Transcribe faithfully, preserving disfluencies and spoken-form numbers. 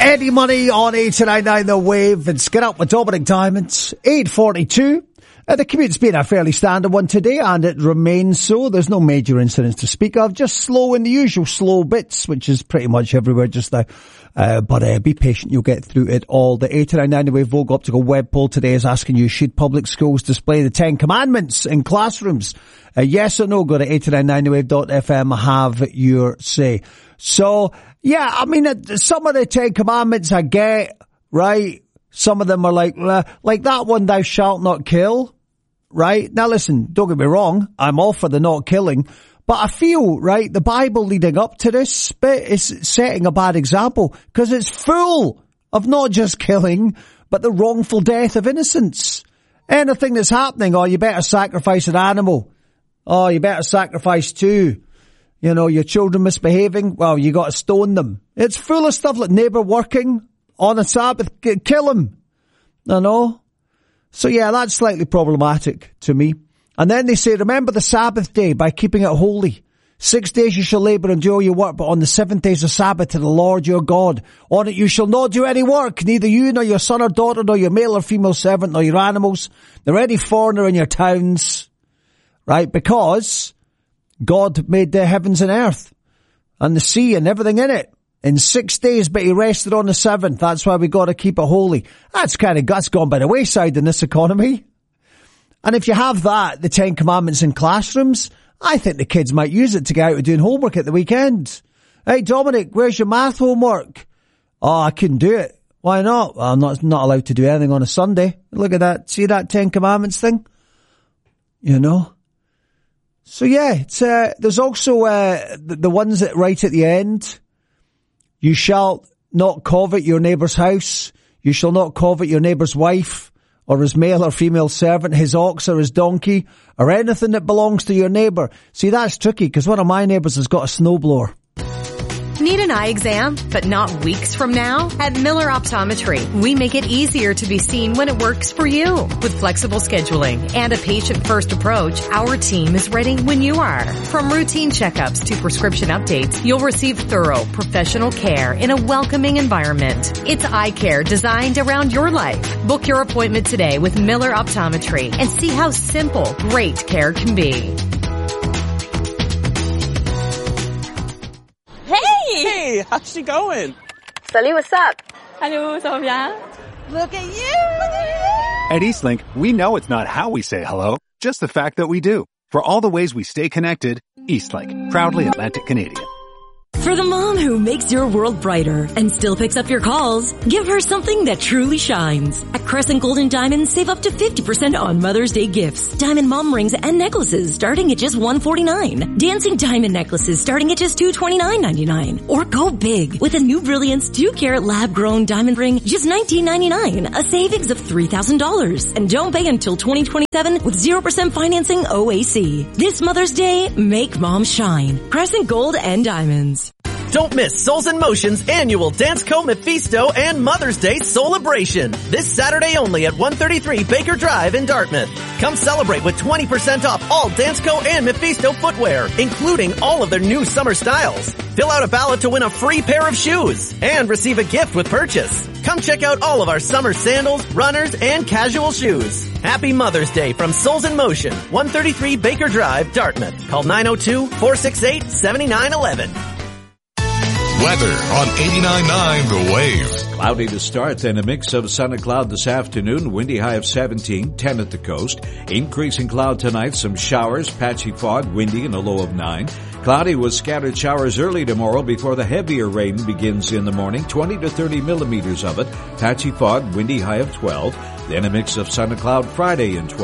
Eddie Money on eight nine nine The Wave. It's Get Up with Dominic Diamonds. eight forty-two. Uh, the commute's been a fairly standard one today, and it remains so. There's no major incidents to speak of. Just slow in the usual slow bits, which is pretty much everywhere just now. Uh, but uh, be patient, you'll get through it all. The eight nine nine The Wave Vogue Optical web poll today is asking you, should public schools display the Ten Commandments in classrooms? Uh, yes or no? Go to eight nine nine the wave dot f m, have your say. So, yeah, I mean, some of the Ten Commandments I get, right? Some of them are like, like that one, thou shalt not kill, right? Now listen, don't get me wrong, I'm all for the not killing, but I feel, right, the Bible leading up to this bit is setting a bad example, because it's full of not just killing, but the wrongful death of innocents. Anything that's happening, oh, you better sacrifice an animal. Oh, you better sacrifice two. You know, your children misbehaving, well, you got to stone them. It's full of stuff like neighbour working on a Sabbath, kill him. You know? So yeah, that's slightly problematic to me. And then they say, remember the Sabbath day by keeping it holy. Six days you shall labour and do all your work, but on the seventh day is a Sabbath to the Lord your God. On it you shall not do any work, neither you nor your son or daughter, nor your male or female servant, nor your animals, nor any foreigner in your towns. Right? Because God made the heavens and earth and the sea and everything in it in six days, but he rested on the seventh. That's why we got to keep it holy. That's kind of, that's gone by the wayside in this economy. And if you have that, the Ten Commandments in classrooms, I think the kids might use it to get out and doing homework at the weekend. Hey, Dominic, where's your math homework? Oh, I couldn't do it. Why not? Well, I'm not, not allowed to do anything on a Sunday. Look at that. See that Ten Commandments thing? You know? So yeah, it's, uh, there's also, uh, the, the ones that right at the end. You shall not covet your neighbour's house. You shall not covet your neighbour's wife, or his male or female servant, his ox or his donkey, or anything that belongs to your neighbour. See, that's tricky, because one of my neighbours has got a snowblower. Need an eye exam, but not weeks from now? At Miller Optometry, we make it easier to be seen when it works for you. With flexible scheduling and a patient-first approach, our team is ready when you are. From routine checkups to prescription updates, you'll receive thorough, professional care in a welcoming environment. It's eye care designed around your life. Book your appointment today with Miller Optometry and see how simple, great care can be. Hey, how's she going? Sully, what's up? Hello, ça va bien? Look at you! At Eastlink, we know it's not how we say hello, just the fact that we do. For all the ways we stay connected, Eastlink, proudly Atlantic Canadian. For the mom who makes your world brighter and still picks up your calls, give her something that truly shines. At Crescent Gold and Diamonds, save up to fifty percent on Mother's Day gifts. Diamond mom rings and necklaces starting at just one forty-nine. Dancing diamond necklaces starting at just two twenty-nine ninety-nine. Or go big with a new Brilliance two carat lab-grown diamond ring, just nineteen ninety-nine, a savings of three thousand dollars. And don't pay until twenty twenty-seven with zero percent financing O A C. This Mother's Day, make mom shine. Crescent Gold and Diamonds. Don't miss Souls in Motion's annual Danceco Mephisto and Mother's Day Celebration. This Saturday only at one thirty-three Baker Drive in Dartmouth. Come celebrate with twenty percent off all Danceco and Mephisto footwear, including all of their new summer styles. Fill out a ballot to win a free pair of shoes and receive a gift with purchase. Come check out all of our summer sandals, runners, and casual shoes. Happy Mother's Day from Souls in Motion, one thirty-three Baker Drive, Dartmouth. Call nine oh two, four six eight, seven nine one one. Weather on eighty-nine point nine The Wave. Cloudy to start and a mix of sun and cloud this afternoon. Windy high of seventeen, ten at the coast. Increasing cloud tonight, some showers, patchy fog, windy and a low of nine. Cloudy with scattered showers early tomorrow before the heavier rain begins in the morning, twenty to thirty millimeters of it. Patchy fog, windy high of twelve. Then a mix of sun and cloud Friday and twelve.